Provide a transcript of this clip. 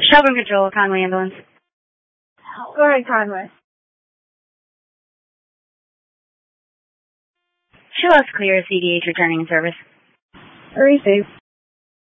Shelburne Control, Conway Ambulance. Go ahead, Conway. Show us clear, CDH returning service. Receive.